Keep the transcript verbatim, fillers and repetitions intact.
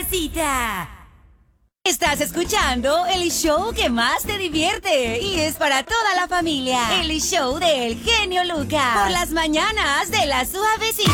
Suavecita. Estás escuchando el show que más te divierte y es para toda la familia. El show del genio Lucas. Por las mañanas de La Suavecita.